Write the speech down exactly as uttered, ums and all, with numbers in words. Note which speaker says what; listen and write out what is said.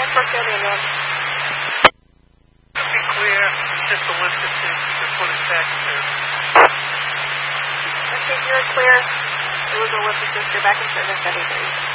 Speaker 1: Park Hill ambulance.
Speaker 2: Be clear, just a lift it to put us back there.
Speaker 1: Okay, you're clear. It was a lift assist. You're back in service at eight thirty.